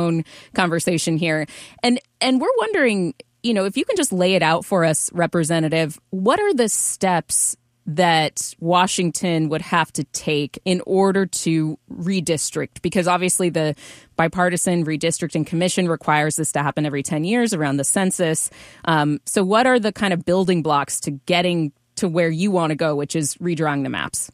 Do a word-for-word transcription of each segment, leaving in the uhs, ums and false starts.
own conversation here. And and we're wondering, you know, if you can just lay it out for us, Representative, what are the steps that Washington would have to take in order to redistrict? Because obviously the bipartisan redistricting commission requires this to happen every ten years around the census. Um, so what are the kind of building blocks to getting to where you want to go, which is redrawing the maps?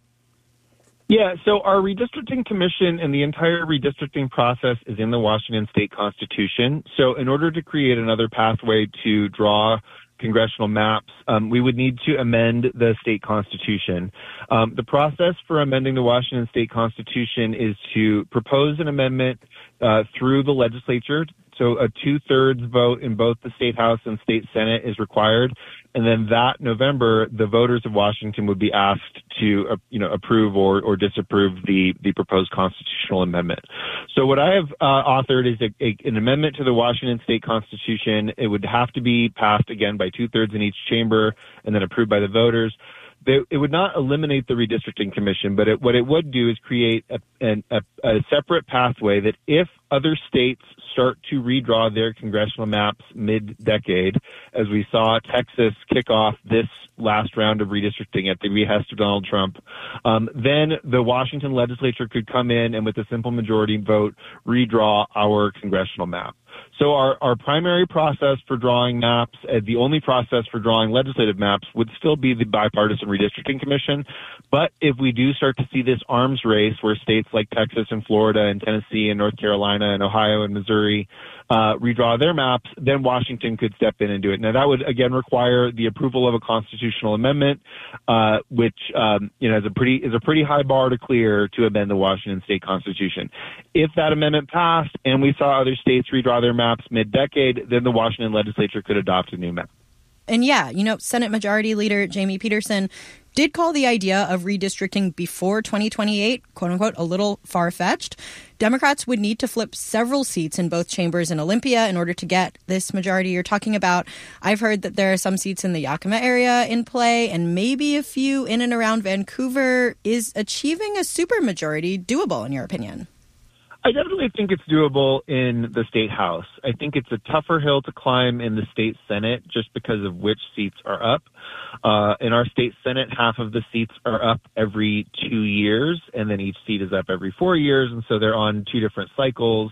Yeah, so our redistricting commission and the entire redistricting process is in the Washington state constitution. So in order to create another pathway to draw congressional maps, um, we would need to amend the state constitution. Um, the process for amending the Washington state constitution is to propose an amendment uh, through the legislature. So a two-thirds vote in both the state house and state senate is required. And then that November, the voters of Washington would be asked to, uh, you know, approve or, or disapprove the, the proposed constitutional amendment. So what I have uh, authored is a, a, an amendment to the Washington state constitution. It would have to be passed again by two-thirds in each chamber and then approved by the voters. They, it would not eliminate the redistricting commission, but it, what it would do is create a, an, a, a separate pathway that if other states start to redraw their congressional maps mid-decade, as we saw Texas kick off this last round of redistricting at the behest of Donald Trump, um, then the Washington legislature could come in and with a simple majority vote redraw our congressional map. So our, our primary process for drawing maps, uh, the only process for drawing legislative maps would still be the bipartisan redistricting commission. But if we do start to see this arms race where states like Texas and Florida and Tennessee and North Carolina and Ohio and Missouri uh, redraw their maps, then Washington could step in and do it. Now that would again require the approval of a constitutional amendment, uh, which um, you know is a pretty is a pretty high bar to clear to amend the Washington state constitution. If that amendment passed and we saw other states redraw their maps mid-decade, then the Washington legislature could adopt a new map. And yeah, you know, Senate Majority Leader Jamie Peterson did call the idea of redistricting before twenty twenty-eight, quote unquote, a little far-fetched. Democrats would need to flip several seats in both chambers in Olympia in order to get this majority you're talking about. I've heard that there are some seats in the Yakima area in play and maybe a few in and around Vancouver. Is achieving a supermajority doable, in your opinion? I definitely think it's doable in the state house. I think it's a tougher hill to climb in the state senate just because of which seats are up. Uh, in our state senate, half of the seats are up every two years, and then each seat is up every four years, and so they're on two different cycles.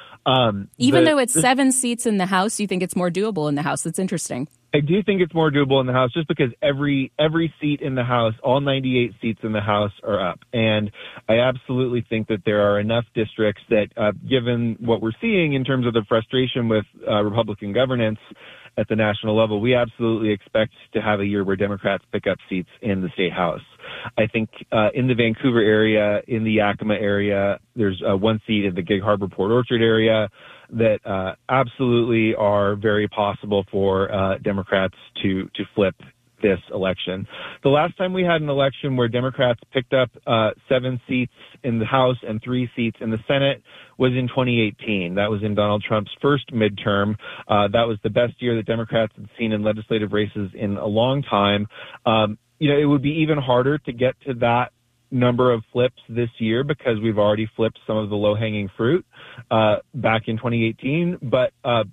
Um, Even the, though it's the, seven seats in the House, you think it's more doable in the House? That's interesting. I do think it's more doable in the House just because every every seat in the House, all ninety-eight seats in the House are up. And I absolutely think that there are enough districts that, uh, given what we're seeing in terms of the frustration with uh, Republican governance at the national level, we absolutely expect to have a year where Democrats pick up seats in the state House. I think uh, in the Vancouver area, in the Yakima area, there's uh, one seat in the Gig Harbor Port Orchard area that uh, absolutely are very possible for uh, Democrats to to flip this election. The last time we had an election where Democrats picked up uh, seven seats in the House and three seats in the Senate was in twenty eighteen. That was in Donald Trump's first midterm. Uh, that was the best year that Democrats had seen in legislative races in a long time. Um, you know, it would be even harder to get to that number of flips this year because we've already flipped some of the low-hanging fruit uh, back in twenty eighteen. But uh,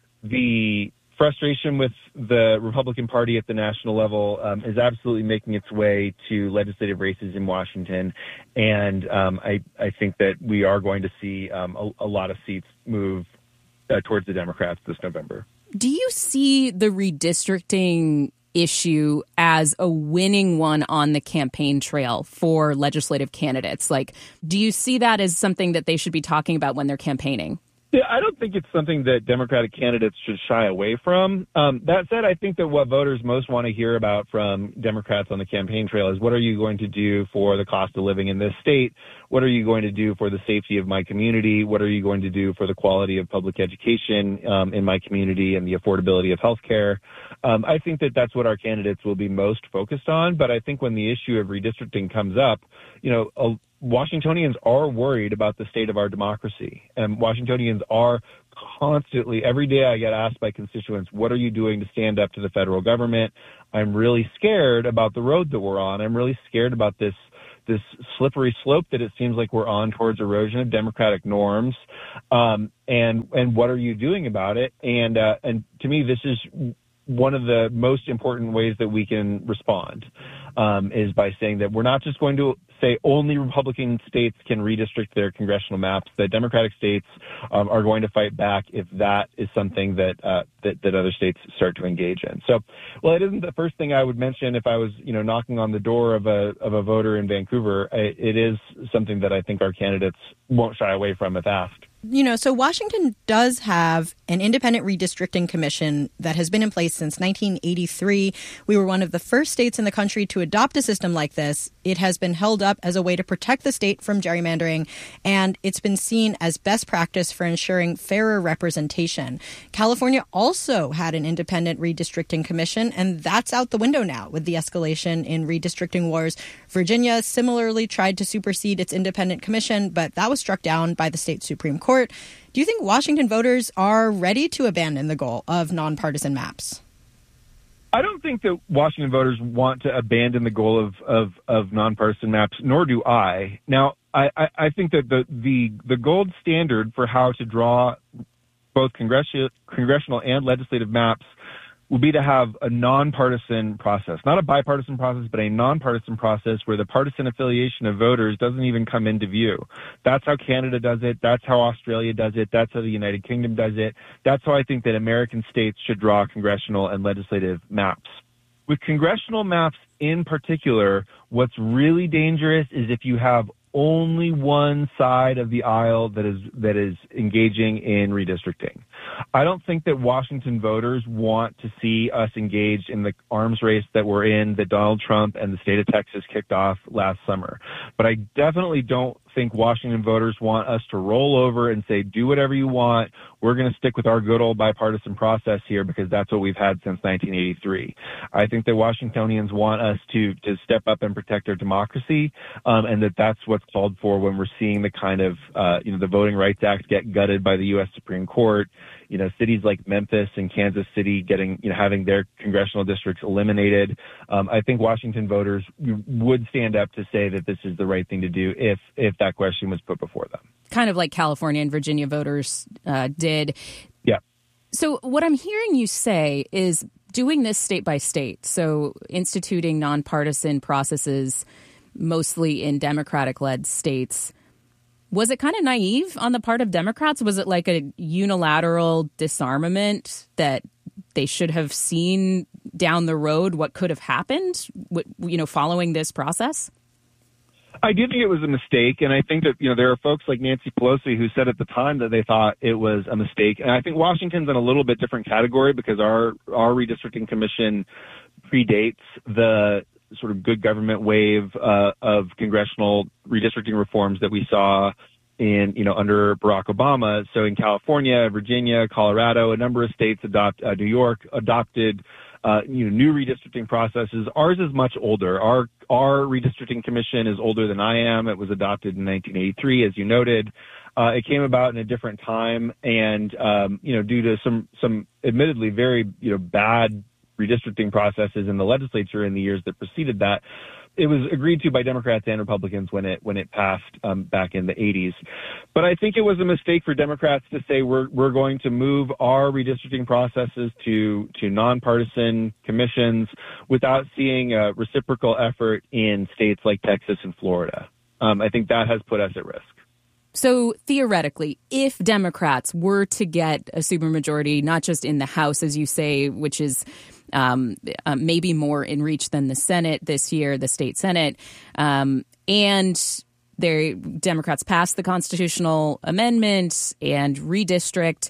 the frustration with the Republican Party at the national level um, is absolutely making its way to legislative races in Washington. And um, I, I think that we are going to see um, a, a lot of seats move uh, towards the Democrats this November. Do you see the redistricting issue as a winning one on the campaign trail for legislative candidates? Like, do you see that as something that they should be talking about when they're campaigning? Yeah, I don't think it's something that Democratic candidates should shy away from. Um, that said, I think that what voters most want to hear about from Democrats on the campaign trail is what are you going to do for the cost of living in this state? What are you going to do for the safety of my community? What are you going to do for the quality of public education um, in my community and the affordability of health care? Um, I think that that's what our candidates will be most focused on. But I think when the issue of redistricting comes up, you know, a, Washingtonians are worried about the state of our democracy. And Washingtonians are constantly, every day I get asked by constituents, what are you doing to stand up to the federal government? I'm really scared about the road that we're on. I'm really scared about this this slippery slope that it seems like we're on towards erosion of democratic norms. Um, and and what are you doing about it? And uh, and to me, this is one of the most important ways that we can respond, um, is by saying that we're not just going to say only Republican states can redistrict their congressional maps, that Democratic states um, are going to fight back if that is something that, uh, that that other states start to engage in. So, well, it isn't the first thing I would mention if I was, you know, knocking on the door of a of a voter in Vancouver. It, it is something that I think our candidates won't shy away from if asked. You know, so Washington does have an independent redistricting commission that has been in place since nineteen eighty-three. We were one of the first states in the country to adopt a system like this. It has been held up as a way to protect the state from gerrymandering, and it's been seen as best practice for ensuring fairer representation. California also had an independent redistricting commission, and that's out the window now with the escalation in redistricting wars. Virginia similarly tried to supersede its independent commission, but that was struck down by the state Supreme Court. Do you think Washington voters are ready to abandon the goal of nonpartisan maps? I don't think that Washington voters want to abandon the goal of, of, of nonpartisan maps, nor do I. Now, I, I, I think that the, the, the gold standard for how to draw both congressional, congressional and legislative maps will be to have a nonpartisan process, not a bipartisan process, but a nonpartisan process where the partisan affiliation of voters doesn't even come into view. That's how Canada does it. That's how Australia does it. That's how the United Kingdom does it. That's how I think that American states should draw congressional and legislative maps. With congressional maps in particular, what's really dangerous is if you have only one side of the aisle that is that is engaging in redistricting. I don't think that Washington voters want to see us engaged in the arms race that we're in, that Donald Trump and the state of Texas kicked off last summer. But I definitely don't think Washington voters want us to roll over and say, do whatever you want. We're going to stick with our good old bipartisan process here because that's what we've had since nineteen eighty-three. I think that Washingtonians want us to, to step up and protect our democracy, um, and that that's what's called for when we're seeing the kind of, uh, you know, the Voting Rights Act get gutted by the U S Supreme Court. You know, cities like Memphis and Kansas City getting, you know, having their congressional districts eliminated. Um, I think Washington voters would stand up to say that this is the right thing to do if, if that question was put before them. Kind of like California and Virginia voters uh, did. Yeah. So what I'm hearing you say is doing this state by state. So instituting nonpartisan processes, mostly in Democratic-led states. Was it kind of naive on the part of Democrats? Was it like a unilateral disarmament that they should have seen down the road what could have happened, you know, following this process? I do think it was a mistake, and I think that, you know, there are folks like Nancy Pelosi who said at the time that they thought it was a mistake. And I think Washington's in a little bit different category because our our redistricting commission predates the sort of good government wave uh, of congressional redistricting reforms that we saw in, you know, under Barack Obama. So in California, Virginia, Colorado, a number of states adopt, uh, New York adopted, uh, you know, new redistricting processes. Ours is much older. Our, our redistricting commission is older than I am. It was adopted in nineteen eighty-three, as you noted. Uh, it came about in a different time and, um, you know, due to some, some admittedly very, you know, bad redistricting processes in the legislature in the years that preceded that. It was agreed to by Democrats and Republicans when it when it passed um, back in the eighties. But I think it was a mistake for Democrats to say we're we're going to move our redistricting processes to to nonpartisan commissions without seeing a reciprocal effort in states like Texas and Florida. Um, I think that has put us at risk. So theoretically, if Democrats were to get a supermajority, not just in the House, as you say, which is um, uh, maybe more in reach than the Senate this year, the state Senate, um, and they Democrats pass the constitutional amendment and redistrict,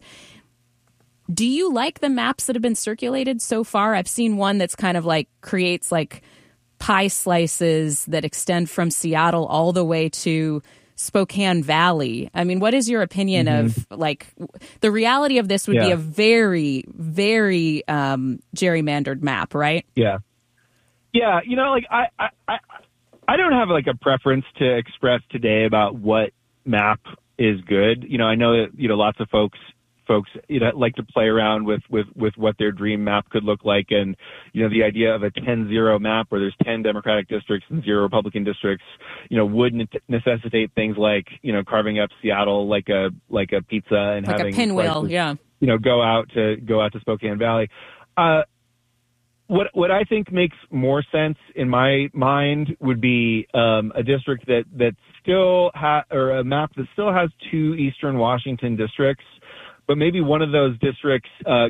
do you like the maps that have been circulated so far? I've seen one that's kind of like creates like pie slices that extend from Seattle all the way to Spokane Valley. I mean, what is your opinion mm-hmm. of like the reality of this would yeah. be a very, very um, gerrymandered map, right? Yeah. Yeah. You know, like I, I, I, I don't have like a preference to express today about what map is good. You know, I know that, you know, lots of folks folks, you know, like to play around with, with, with what their dream map could look like. And, you know, the idea of a ten zero map where there's ten Democratic districts and zero Republican districts, you know, would ne- necessitate things like, you know, carving up Seattle like a, like a pizza and like having a pinwheel. slices, yeah. you know, go out to, go out to Spokane Valley. Uh, What what I think makes more sense in my mind would be um, a district that that still ha- or a map that still has two Eastern Washington districts, but maybe one of those districts uh,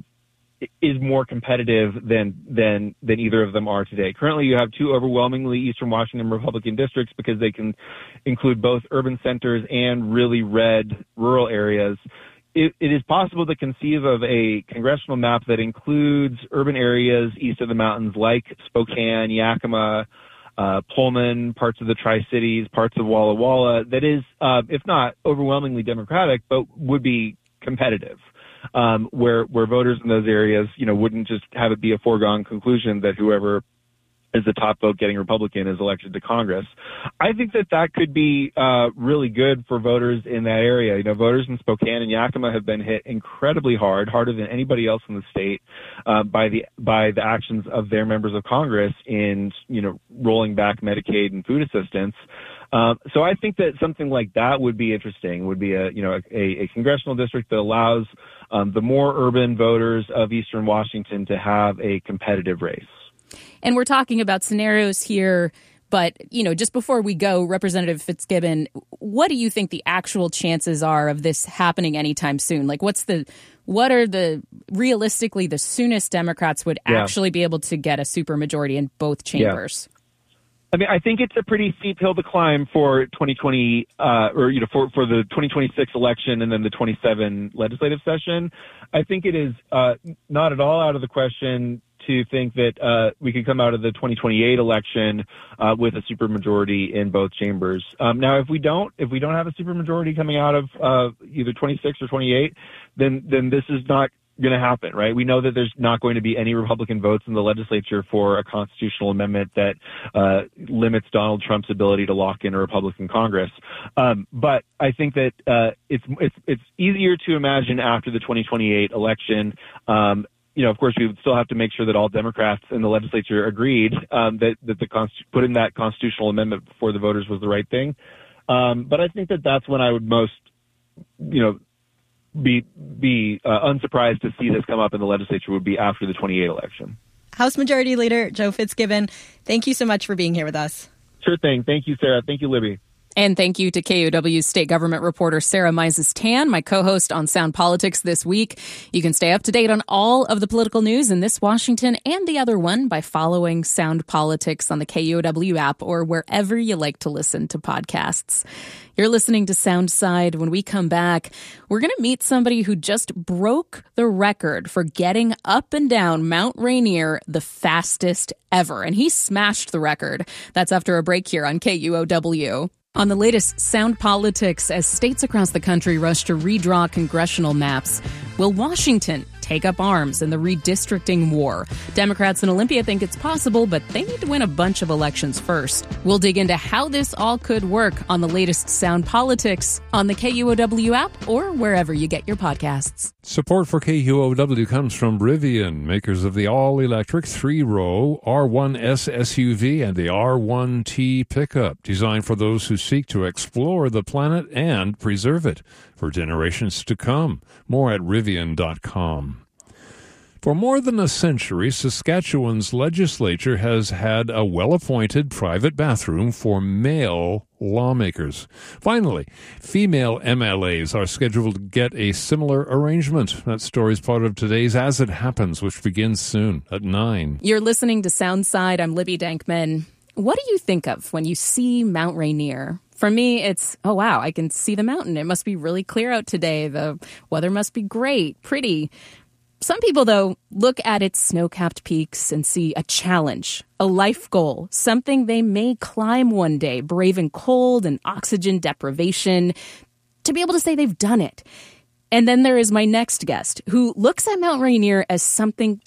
is more competitive than than than either of them are today. Currently, you have two overwhelmingly Eastern Washington Republican districts because they can include both urban centers and really red rural areas. It, it is possible to conceive of a congressional map that includes urban areas east of the mountains like Spokane, Yakima, uh, Pullman, parts of the Tri-Cities, parts of Walla Walla, that is, uh, if not overwhelmingly Democratic, but would be competitive, um, where where voters in those areas, you know, wouldn't just have it be a foregone conclusion that whoever is the top vote getting Republican is elected to Congress. I think that that could be uh, really good for voters in that area. You know, voters in Spokane and Yakima have been hit incredibly hard, harder than anybody else in the state, uh, by the by the actions of their members of Congress in, you know, rolling back Medicaid and food assistance. Um, so I think that something like that would be interesting. Would be a you know a, a congressional district that allows um, the more urban voters of Eastern Washington to have a competitive race. And we're talking about scenarios here, but, you know, just before we go, Representative Fitzgibbon, what do you think the actual chances are of this happening anytime soon? Like, what's the, what are the, realistically, the soonest Democrats would yeah. actually be able to get a supermajority in both chambers? Yeah. I mean, I think it's a pretty steep hill to climb for twenty twenty, uh, or, you know, for, for the twenty twenty-six election and then the twenty-seven legislative session. I think it is uh, not at all out of the question to think that uh, we could come out of the twenty twenty-eight election uh, with a supermajority in both chambers. Um, now, if we don't, if we don't have a supermajority coming out of uh, either twenty-six or twenty-eight, then then this is not going to happen, right? We know that there's not going to be any Republican votes in the legislature for a constitutional amendment that uh, limits Donald Trump's ability to lock in a Republican Congress. Um, but I think that uh, it's it's it's easier to imagine after the twenty twenty-eight election. Um, You know, of course, we would still have to make sure that all Democrats in the legislature agreed um, that that the const- putting that constitutional amendment before the voters was the right thing. Um, but I think that that's when I would most, you know, be be uh, unsurprised to see this come up in the legislature would be after the twenty-eight election. House Majority Leader Joe Fitzgibbon, thank you so much for being here with us. Sure thing. Thank you, Sarah. Thank you, Libby. And thank you to K U W's state government reporter Sarah Mises-Tan, my co-host on Sound Politics this week. You can stay up to date on all of the political news in this Washington and the other one by following Sound Politics on the K U W app or wherever you like to listen to podcasts. You're listening to Soundside. When we come back, we're going to meet somebody who just broke the record for getting up and down Mount Rainier the fastest ever. And he smashed the record. That's after a break here on K U O W. On the latest Sound Politics, as states across the country rush to redraw congressional maps, will Washington take up arms in the redistricting war? Democrats in Olympia think it's possible, but they need to win a bunch of elections first. We'll dig into how this all could work on the latest Sound Politics on the K U O W app or wherever you get your podcasts. Support for K U O W comes from Rivian, makers of the all-electric three-row R one S S U V and the R one T pickup, designed for those who seek to explore the planet and preserve it for generations to come. More at Rivian dot com. For more than a century, Saskatchewan's legislature has had a well-appointed private bathroom for male lawmakers. Finally, female M L As are scheduled to get a similar arrangement. That story is part of today's As It Happens, which begins soon at nine. You're listening to Soundside. I'm Libby Dankman. What do you think of when you see Mount Rainier? For me, it's, oh, wow, I can see the mountain. It must be really clear out today. The weather must be great, pretty. Some people, though, look at its snow-capped peaks and see a challenge, a life goal, something they may climb one day, braving cold and oxygen deprivation, to be able to say they've done it. And then there is my next guest, who looks at Mount Rainier as something to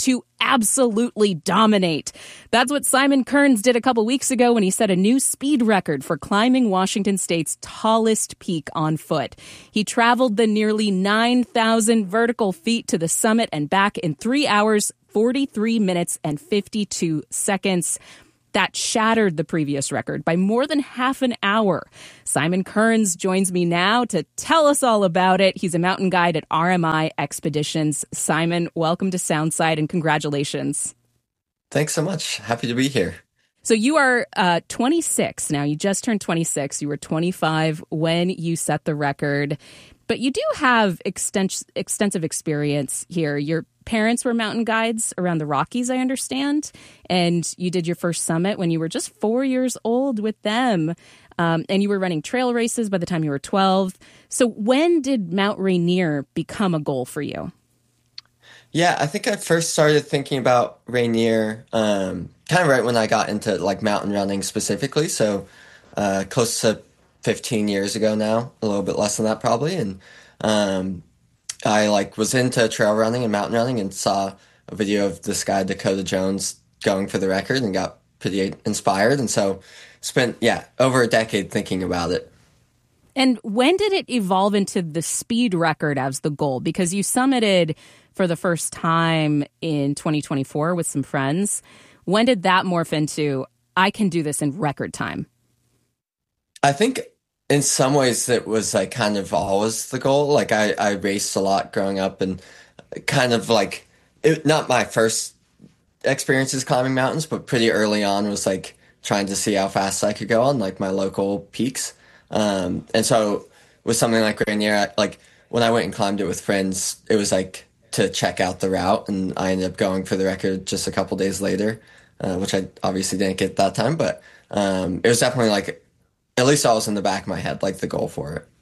absolutely dominate. That's what Simon Kearns did a couple weeks ago when he set a new speed record for climbing Washington State's tallest peak on foot. He traveled the nearly nine thousand vertical feet to the summit and back in three hours, forty-three minutes, and fifty-two seconds. That shattered the previous record by more than half an hour. Simon Kearns joins me now to tell us all about it. He's a mountain guide at R M I Expeditions. Simon, welcome to Soundside and congratulations. Thanks so much. Happy to be here. So you are uh, twenty-six now. You just turned twenty-six. You were twenty-five when you set the record. But you do have extens- extensive experience here. Your parents were mountain guides around the Rockies, I understand. And you did your first summit when you were just four years old with them. Um, and you were running trail races by the time you were twelve. So when did Mount Rainier become a goal for you? Yeah, I think I first started thinking about Rainier um, kind of right when I got into like mountain running specifically. So uh, close to fifteen years ago now, a little bit less than that probably. And um, I like was into trail running and mountain running and saw a video of this guy, Dakota Jones, going for the record and got pretty inspired. And so spent, yeah, over a decade thinking about it. And when did it evolve into the speed record as the goal? Because you summited for the first time in twenty twenty-four with some friends. When did that morph into, I can do this in record time? I think in some ways it was like kind of always the goal. Like I, I raced a lot growing up and kind of like, it, not my first experiences climbing mountains, but pretty early on was like trying to see how fast I could go on like my local peaks. Um, and so with something like Rainier, like when I went and climbed it with friends, it was like to check out the route, and I ended up going for the record just a couple days later, uh, which I obviously didn't get that time, but um, it was definitely like, at least I was in the back of my head, like the goal for it.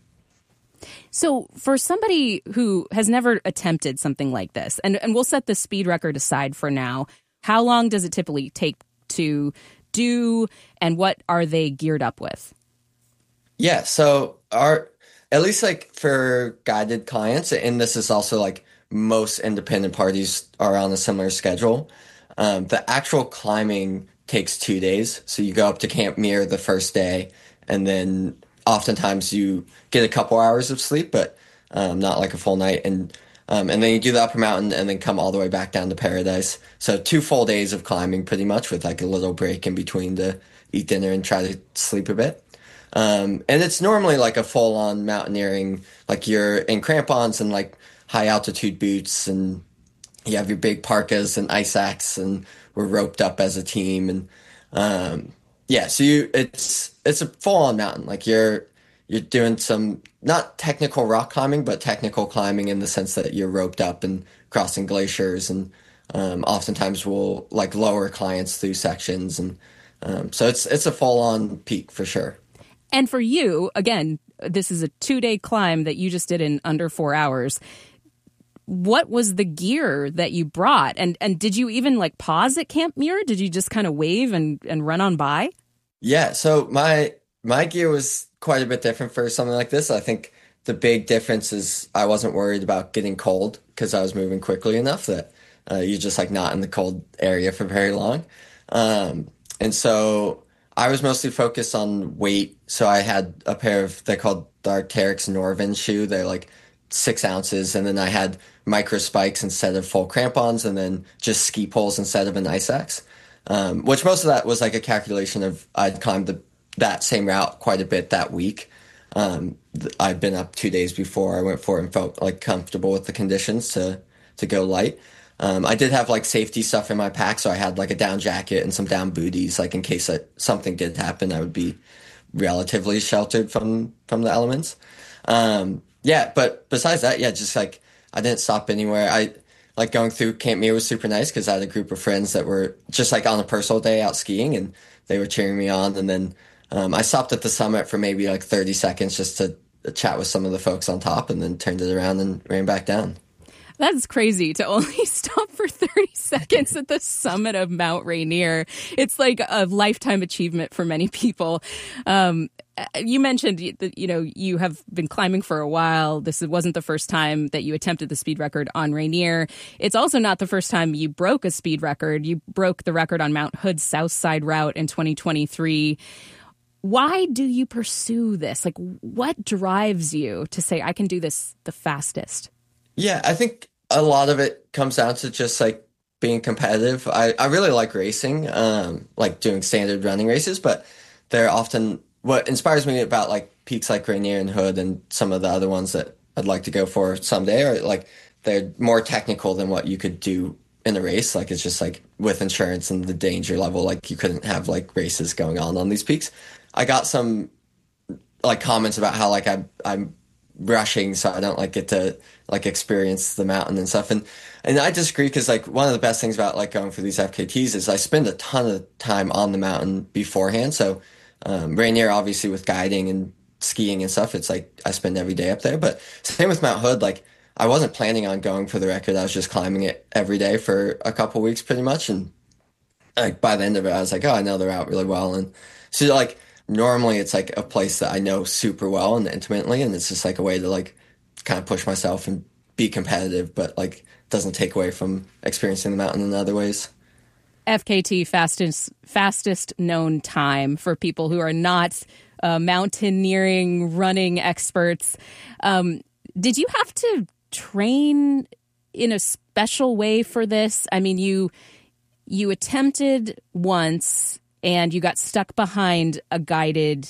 So for somebody who has never attempted something like this, and, and we'll set the speed record aside for now, how long does it typically take to do, and what are they geared up with? Yeah, so our, at least like for guided clients, and this is also like most independent parties are on a similar schedule, um, the actual climbing takes two days. So you go up to Camp Muir the first day, and then oftentimes you get a couple hours of sleep, but um, not like a full night. And um, and then you do the upper mountain and then come all the way back down to Paradise. So two full days of climbing pretty much, with like a little break in between to eat dinner and try to sleep a bit. Um, and it's normally like a full on mountaineering, like you're in crampons and like high altitude boots, and you have your big parkas and ice axe, and we're roped up as a team. And um, yeah, so you, it's, it's a full on mountain. Like you're, you're doing some, not technical rock climbing, but technical climbing in the sense that you're roped up and crossing glaciers. And um, oftentimes we'll like lower clients through sections. And um, so it's, it's a full on peak for sure. And for you, again, this is a two-day climb that you just did in under four hours. What was the gear that you brought? And and did you even like pause at Camp Muir? Did you just kind of wave and, and run on by? Yeah, so my my gear was quite a bit different for something like this. I think the big difference is I wasn't worried about getting cold because I was moving quickly enough that uh, you're just like not in the cold area for very long. Um, and so I was mostly focused on weight. So I had a pair of, they're called the Arc'teryx Norvin shoe. They're like six ounces. And then I had micro spikes instead of full crampons, and then just ski poles instead of an ice axe. Um, which most of that was like a calculation of I'd climbed the, that same route quite a bit that week. Um, th- I'd been up two days before I went for it and felt like comfortable with the conditions to, to go light. Um, I did have like safety stuff in my pack, so I had like a down jacket and some down booties, like in case that something did happen, I would be relatively sheltered from, from the elements. Um, yeah, but besides that, yeah, just like I didn't stop anywhere. I like going through Camp Muir was super nice because I had a group of friends that were just like on a personal day out skiing, and they were cheering me on. And then um, I stopped at the summit for maybe like thirty seconds just to chat with some of the folks on top, and then turned it around and ran back down. That's crazy to only stop for thirty seconds at the summit of Mount Rainier. It's like a lifetime achievement for many people. Um, you mentioned that, you know, you have been climbing for a while. This wasn't the first time that you attempted the speed record on Rainier. It's also not the first time you broke a speed record. You broke the record on Mount Hood's South Side Route in twenty twenty-three. Why do you pursue this? Like, what drives you to say, I can do this the fastest? Yeah, I think a lot of it comes down to just like being competitive. I, I really like racing, um, like doing standard running races, but they're often what inspires me about like peaks like Rainier and Hood and some of the other ones that I'd like to go for someday are like they're more technical than what you could do in a race. Like it's just like with insurance and the danger level, like you couldn't have like races going on on these peaks. I got some like comments about how like I, I'm rushing, so I don't like get to like experience the mountain and stuff. And and I disagree because like one of the best things about like going for these F K Ts is I spend a ton of time on the mountain beforehand. So um, Rainier, obviously with guiding and skiing and stuff, it's like I spend every day up there. But same with Mount Hood, like I wasn't planning on going for the record. I was just climbing it every day for a couple weeks pretty much. And like by the end of it, I was like, oh, I know the route really well. And so like normally it's like a place that I know super well and intimately, and it's just like a way to like kind of push myself and be competitive, but like doesn't take away from experiencing the mountain in other ways. F K T, fastest fastest known time for people who are not uh, mountaineering running experts. Um, did you have to train in a special way for this? I mean, you you attempted once and you got stuck behind a guided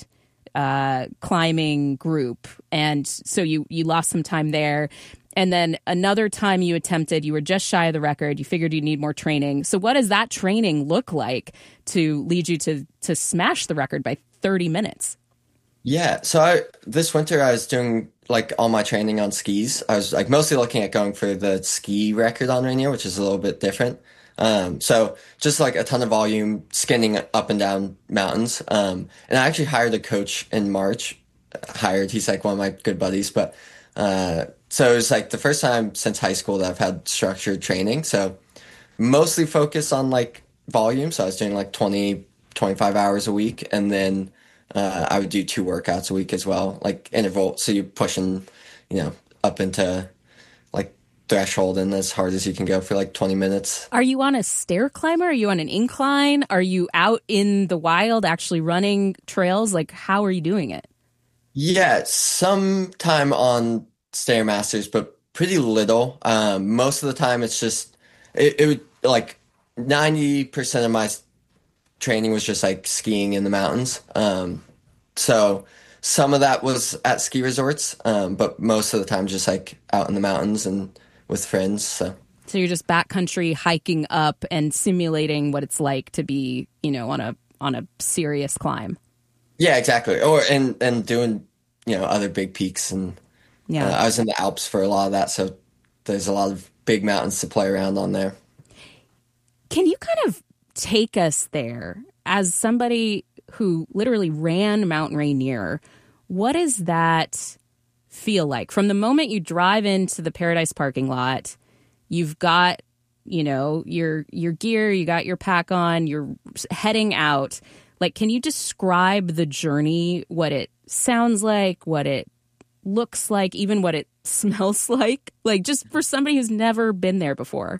uh, climbing group. And so you, you lost some time there. And then another time you attempted, you were just shy of the record. You figured you need more training. So what does that training look like to lead you to, to smash the record by thirty minutes? Yeah. So I, this winter I was doing like all my training on skis. I was like mostly looking at going for the ski record on Rainier, which is a little bit different. Um, so just like a ton of volume, skinning up and down mountains. Um, and I actually hired a coach in March. Hired, he's like one of my good buddies. But uh, so it was like the first time since high school that I've had structured training. So mostly focused on like volume. So I was doing like twenty, twenty-five hours a week. And then uh, I would do two workouts a week as well, like interval. So you're pushing, you know, up into like threshold and as hard as you can go for like twenty minutes. Are you on a stair climber? Are you on an incline? Are you out in the wild actually running trails? Like, how are you doing it? Yeah, some time on Stairmasters, but pretty little. Um, most of the time it's just, it, it would like ninety percent of my training was just like skiing in the mountains. Um, so some of that was at ski resorts, um, but most of the time just like out in the mountains and with friends. So. So you're just backcountry hiking up and simulating what it's like to be, you know, on a on a serious climb. Yeah, exactly. Or and and doing, you know, other big peaks and yeah. Uh, I was in the Alps for a lot of that, so there's a lot of big mountains to play around on there. Can you kind of take us there as somebody who literally ran Mount Rainier? What does that feel like from the moment you drive into the Paradise parking lot? You've got, you know, your your gear, you got your pack on, you're heading out. Like, can you describe the journey, what it sounds like, what it looks like, even what it smells like? Like, just for somebody who's never been there before.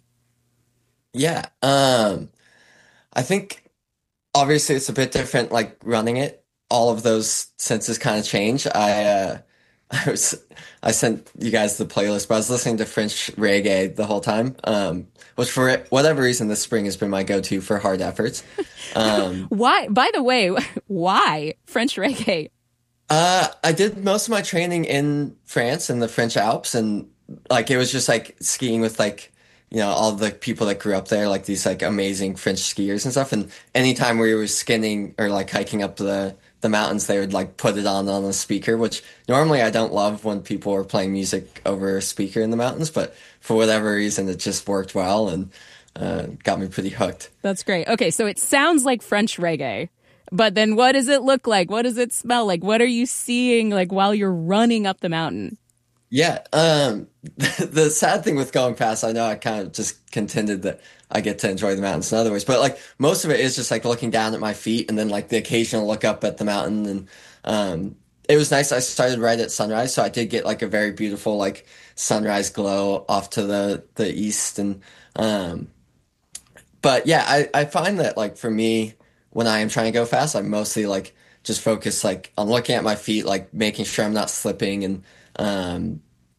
Yeah. Um, I think obviously it's a bit different, like running it. All of those senses kind of change. I, uh, I was, I sent you guys the playlist, but I was listening to French reggae the whole time, um, which for whatever reason this spring has been my go-to for hard efforts. Um, why, by the way, why French reggae? Uh, I did most of my training in France in the French Alps, and like it was just like skiing with like, you know, all the people that grew up there, like these like amazing French skiers and stuff. And anytime we were skinning or like hiking up the the mountains, they would like put it on on a speaker, which normally I don't love when people are playing music over a speaker in the mountains, but for whatever reason, it just worked well and uh, got me pretty hooked. That's great. Okay, so it sounds like French reggae, but then what does it look like? What does it smell like? What are you seeing like while you're running up the mountain? Yeah. Um, the sad thing with going fast, I know I kind of just contended that I get to enjoy the mountains in other ways, but like most of it is just like looking down at my feet and then like the occasional look up at the mountain. And um, it was nice. I started right at sunrise, so I did get like a very beautiful like sunrise glow off to the, the east. And um, but yeah, I, I find that like for me, when I am trying to go fast, I'm mostly like just focused like on looking at my feet, like making sure I'm not slipping. And um,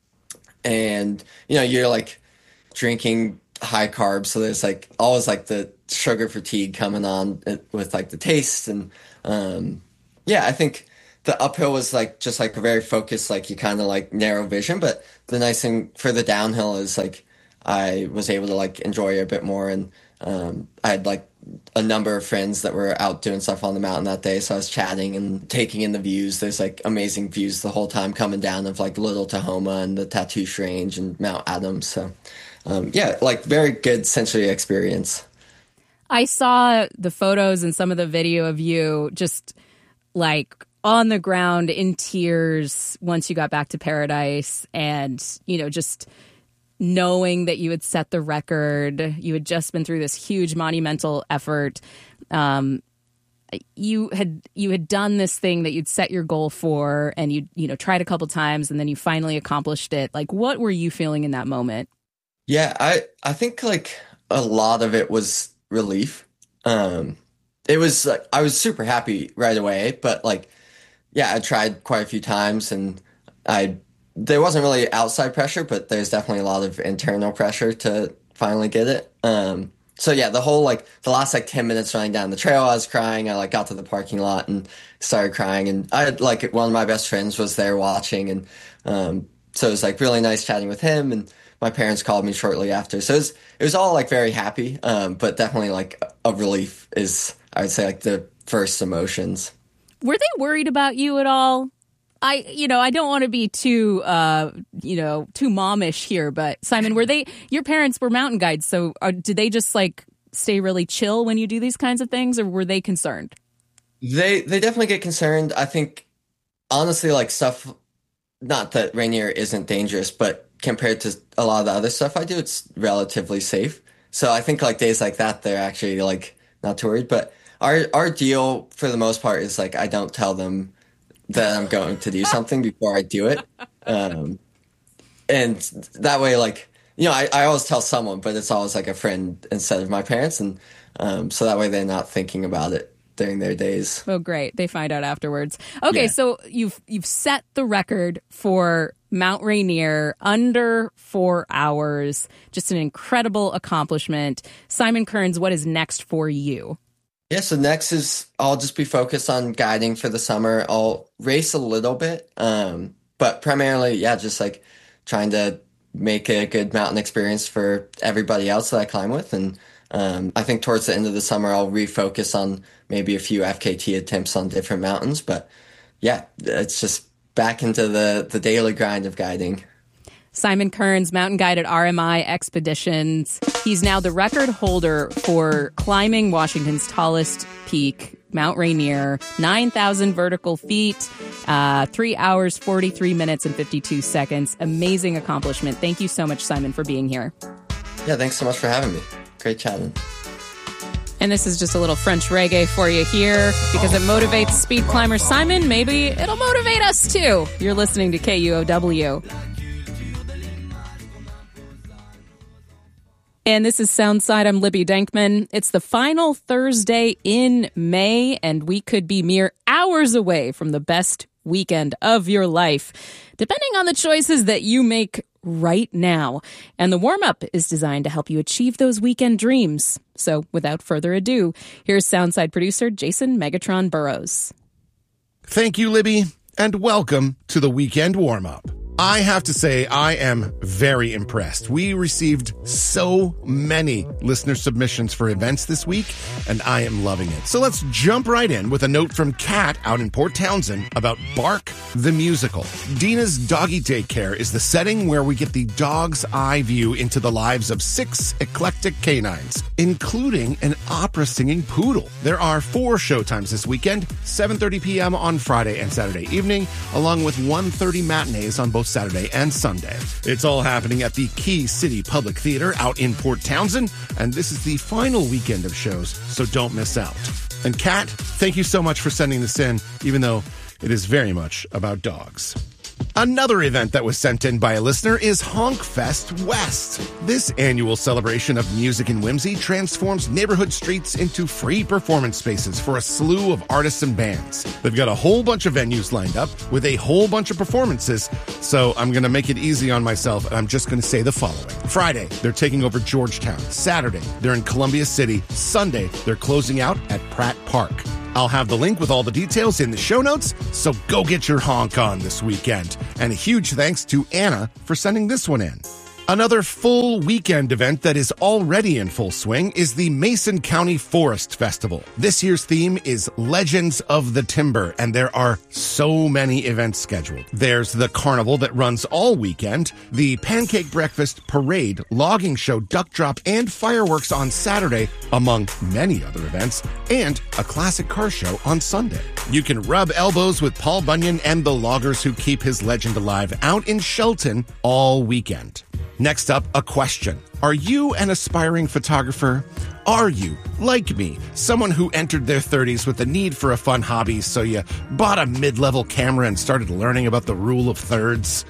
and you know, you're like drinking high carbs, so there's like always like the sugar fatigue coming on with like the taste. And um yeah, I think the uphill was like just like a very focused, like you kind of like narrow vision, but the nice thing for the downhill is like I was able to like enjoy it a bit more. And um I had like a number of friends that were out doing stuff on the mountain that day, so I was chatting and taking in the views. There's like amazing views the whole time coming down of like Little Tahoma and the Tatoosh Range and Mount Adams. So Um, yeah, like very good sensory experience. I saw the photos and some of the video of you just like on the ground in tears once you got back to Paradise, and, you know, just knowing that you had set the record. You had just been through this huge monumental effort. Um, you had you had done this thing that you'd set your goal for, and you you know tried a couple times, and then you finally accomplished it. Like, what were you feeling in that moment? Yeah, I, I think like a lot of it was relief. Um, it was like, I was super happy right away, but like, yeah, I tried quite a few times, and I, there wasn't really outside pressure, but there's definitely a lot of internal pressure to finally get it. Um, so yeah, the whole, like the last like ten minutes running down the trail, I was crying. I like got to the parking lot and started crying, and I had like one of my best friends was there watching. And, um, so it was like really nice chatting with him, and my parents called me shortly after. So it was, it was all like very happy, um, but definitely like a relief is, I would say, like the first emotions. Were they worried about you at all? I, you know, I don't want to be too, uh, you know, too momish here, but Simon, were they, your parents were mountain guides, so uh, did they just like stay really chill when you do these kinds of things, or were they concerned? They, they definitely get concerned. I think, honestly, like stuff, not that Rainier isn't dangerous, but compared to a lot of the other stuff I do, it's relatively safe. So I think like days like that, they're actually like not too worried. But our our deal for the most part is like I don't tell them that I'm going to do something before I do it. Um, and that way, like, you know, I, I always tell someone, but it's always like a friend instead of my parents. And um, so that way they're not thinking about it during their days. Oh, great. They find out afterwards. Okay, Yeah. so you've you've set the record for Mount Rainier under four hours. Just an incredible accomplishment. Simon Kearns, what is next for you? Yeah, so next is I'll just be focused on guiding for the summer. I'll race a little bit, um, but primarily, yeah, just like trying to make a good mountain experience for everybody else that I climb with. And um, I think towards the end of the summer, I'll refocus on maybe a few F K T attempts on different mountains. But yeah, it's just back into the, the daily grind of guiding. Simon Kearns, mountain guide at R M I Expeditions. He's now the record holder for climbing Washington's tallest peak, Mount Rainier, nine thousand vertical feet, uh, three hours, forty-three minutes, and fifty-two seconds. Amazing accomplishment. Thank you so much, Simon, for being here. Yeah, thanks so much for having me. Great chatting. And this is just a little French reggae for you here because it motivates speed climber Simon. Maybe it'll motivate us too. You're listening to K U O W. And this is Soundside. I'm Libby Denkman. It's the final Thursday in May, and we could be mere hours away from the best weekend of your life, depending on the choices that you make right now. And the warm-up is designed to help you achieve those weekend dreams. So without further ado, here's Soundside producer Jason Megatron Burrows. Thank you, Libby, and welcome to the weekend warm-up. I have to say, I am very impressed. We received so many listener submissions for events this week, and I am loving it. So let's jump right in with a note from Kat out in Port Townsend about Bark the Musical. Dina's Doggy Daycare is the setting where we get the dog's eye view into the lives of six eclectic canines, including an opera-singing poodle. There are four showtimes this weekend, seven thirty p.m. on Friday and Saturday evening, along with one thirty matinees on both both Saturday and Sunday. It's all happening at the Key City Public Theater out in Port Townsend, and this is the final weekend of shows, so don't miss out. And Kat, thank you so much for sending this in, even though it is very much about dogs. Another event that was sent in by a listener is Honk Fest West. This annual celebration of music and whimsy transforms neighborhood streets into free performance spaces for a slew of artists and bands. They've got a whole bunch of venues lined up with a whole bunch of performances, so I'm going to make it easy on myself, and I'm just going to say the following. Friday, they're taking over Georgetown. Saturday, they're in Columbia City. Sunday, they're closing out at Pratt Park. I'll have the link with all the details in the show notes, so go get your honk on this weekend. And a huge thanks to Anna for sending this one in. Another full weekend event that is already in full swing is the Mason County Forest Festival. This year's theme is Legends of the Timber, and there are so many events scheduled. There's the carnival that runs all weekend, the pancake breakfast, parade, logging show, duck drop, and fireworks on Saturday, among many other events, and a classic car show on Sunday. You can rub elbows with Paul Bunyan and the loggers who keep his legend alive out in Shelton all weekend. Next up, a question. Are you an aspiring photographer? Are you, like me, someone who entered their thirties with the need for a fun hobby, so you bought a mid-level camera and started learning about the rule of thirds?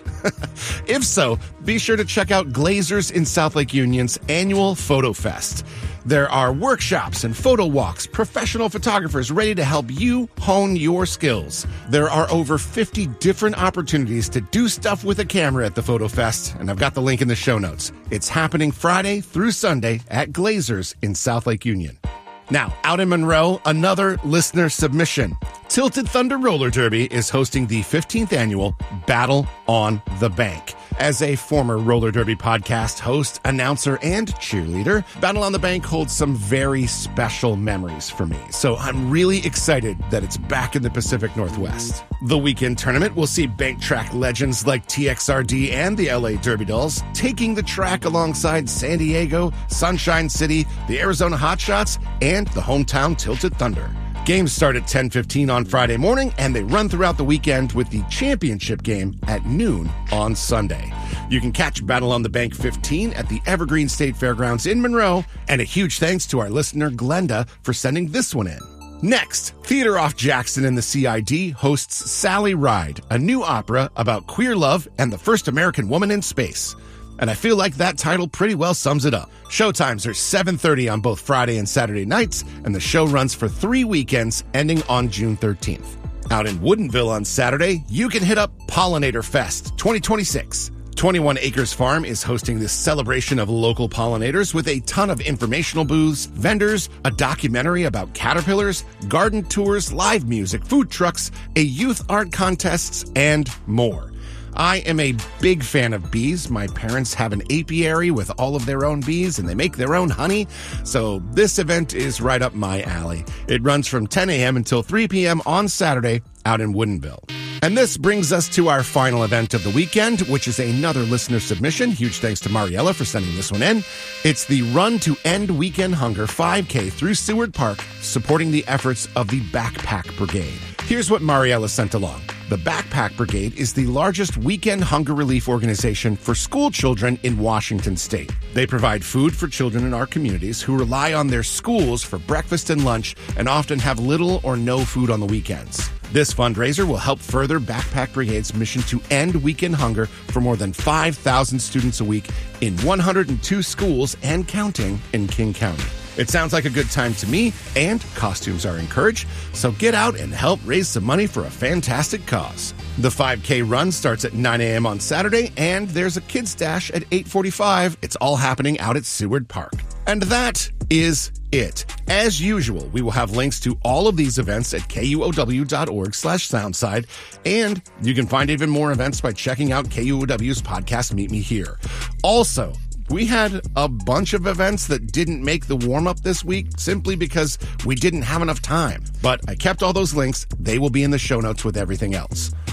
If so, be sure to check out Glazers in South Lake Union's annual Photo Fest. There are workshops and photo walks, professional photographers ready to help you hone your skills. There are over fifty different opportunities to do stuff with a camera at the Photo Fest, and I've got the link in the show notes. It's happening Friday through Sunday at Glazers in South Lake Union. Now, out in Monroe, another listener submission. Tilted Thunder Roller Derby is hosting the fifteenth annual Battle on the Bank. As a former roller derby podcast host, announcer, and cheerleader, Battle on the Bank holds some very special memories for me. So I'm really excited that it's back in the Pacific Northwest. The weekend tournament will see bank track legends like T X R D and the L A Derby Dolls taking the track alongside San Diego, Sunshine City, the Arizona Hotshots, and the hometown Tilted Thunder. Games start at ten fifteen on Friday morning, and they run throughout the weekend with the championship game at noon on Sunday. You can catch Battle on the Bank fifteen at the Evergreen State Fairgrounds in Monroe, and a huge thanks to our listener Glenda for sending this one in. Next, Theater Off Jackson and the C I D hosts Sally Ride, a new opera about queer love and the first American woman in space. And I feel like that title pretty well sums it up. Showtimes are seven thirty on both Friday and Saturday nights, and the show runs for three weekends, ending on June thirteenth. Out in Woodinville on Saturday, you can hit up Pollinator Fest twenty twenty-six. twenty-one Acres Farm is hosting this celebration of local pollinators with a ton of informational booths, vendors, a documentary about caterpillars, garden tours, live music, food trucks, a youth art contests, and more. I am a big fan of bees. My parents have an apiary with all of their own bees, and they make their own honey. So this event is right up my alley. It runs from ten a.m. until three p.m. on Saturday out in Woodinville. And this brings us to our final event of the weekend, which is another listener submission. Huge thanks to Mariella for sending this one in. It's the Run to End Weekend Hunger five K through Seward Park, supporting the efforts of the Backpack Brigade. Here's what Mariella sent along. The Backpack Brigade is the largest weekend hunger relief organization for school children in Washington state. They provide food for children in our communities who rely on their schools for breakfast and lunch and often have little or no food on the weekends. This fundraiser will help further Backpack Brigade's mission to end weekend hunger for more than five thousand students a week in one hundred two schools and counting in King County. It sounds like a good time to me, and costumes are encouraged, so get out and help raise some money for a fantastic cause. The five K run starts at nine a.m. on Saturday, and there's a kids' dash at eight forty-five. It's all happening out at Seward Park. And that is it. As usual, we will have links to all of these events at kuow.org slash soundside, and you can find even more events by checking out K U O W's podcast Meet Me Here. Also, we had a bunch of events that didn't make the warm-up this week simply because we didn't have enough time. But I kept all those links. They will be in the show notes with everything else.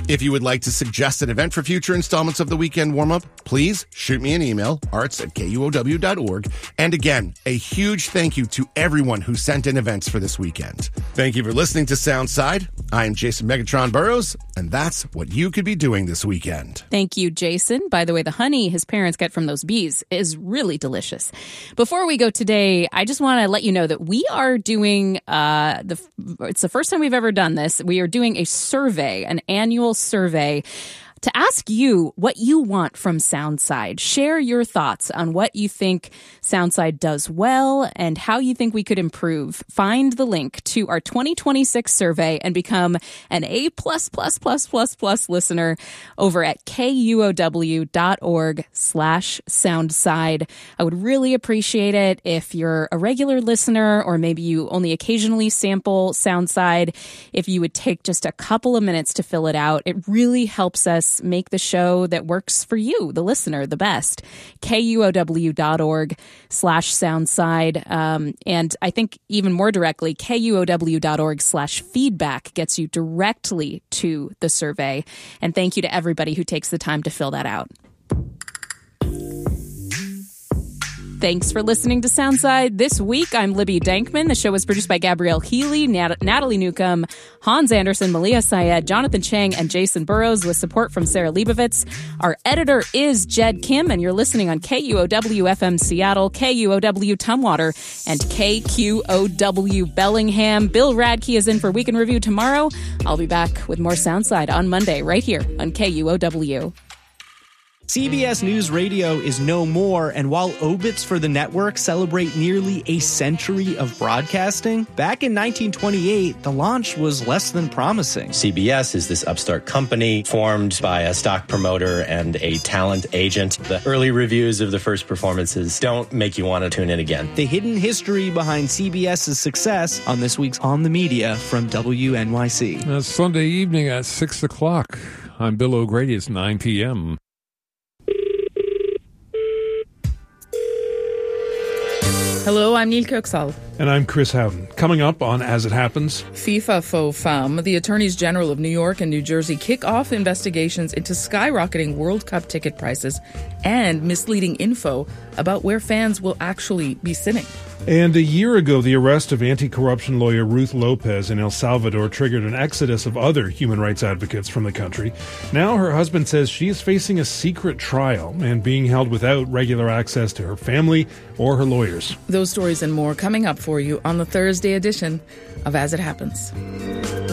If you would like to suggest an event for future installments of the Weekend Warm-Up, please shoot me an email, arts at K U O W dot org. And again, a huge thank you to everyone who sent in events for this weekend. Thank you for listening to Soundside. I am Jason Megatron Burrows, and that's what you could be doing this weekend. Thank you, Jason. By the way, the honey his parents get from those bees is really delicious. Before we go today, I just want to let you know that we are doing, uh, the. it's the first time we've ever done this. We are doing a survey, an annual survey, to ask you what you want from Soundside. Share your thoughts on what you think Soundside does well and how you think we could improve. Find the link to our twenty twenty-six survey and become an A plus plus plus plus plus listener over at kuow.org slash soundside. I would really appreciate it if you're a regular listener or maybe you only occasionally sample Soundside, if you would take just a couple of minutes to fill it out. It really helps us make the show that works for you, the listener, the best. kuow.org slash soundside. Um, and I think even more directly, kuow.org slash feedback gets you directly to the survey. And thank you to everybody who takes the time to fill that out. Thanks for listening to Soundside. This week, I'm Libby Dankman. The show was produced by Gabrielle Healy, Nat- Natalie Newcomb, Hans Anderson, Malia Syed, Jonathan Chang, and Jason Burrows, with support from Sarah Leibovitz. Our editor is Jed Kim, and you're listening on K U O W F M Seattle, K U O W Tumwater, and K Q O W Bellingham. Bill Radke is in for Week in Review tomorrow. I'll be back with more Soundside on Monday, right here on K U O W. C B S News Radio is no more, and while obits for the network celebrate nearly a century of broadcasting, back in nineteen twenty-eight, the launch was less than promising. C B S is this upstart company formed by a stock promoter and a talent agent. The early reviews of the first performances don't make you want to tune in again. The hidden history behind CBS's success on this week's On the Media from W N Y C. That's Sunday evening at six o'clock. I'm Bill O'Grady. It's nine p.m. Hello, I'm Neil Köksal. And I'm Chris Howden. Coming up on As It Happens, FIFA faux femme, the attorneys general of New York and New Jersey kick off investigations into skyrocketing World Cup ticket prices and misleading info about where fans will actually be sitting. And a year ago, the arrest of anti-corruption lawyer Ruth Lopez in El Salvador triggered an exodus of other human rights advocates from the country. Now her husband says she is facing a secret trial and being held without regular access to her family or her lawyers. Those stories and more coming up for you on the Thursday edition of As It Happens.